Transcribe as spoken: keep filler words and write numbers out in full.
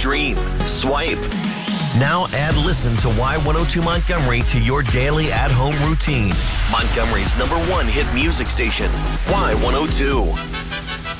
stream, swipe. Now add Listen to Y one oh two Montgomery to your daily at-home routine. Montgomery's number one hit music station, Y one oh two.